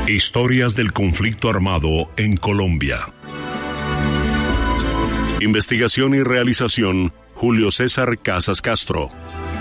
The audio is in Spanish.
Historias del conflicto armado en Colombia. Investigación y realización, Julio César Casas Castro.